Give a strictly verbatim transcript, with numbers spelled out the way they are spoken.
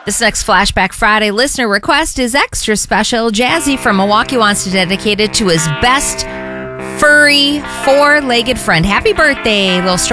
This next Flashback Friday listener request is extra special. Jazzy from Milwaukee wants to dedicate it to his best furry four-legged friend. Happy birthday, little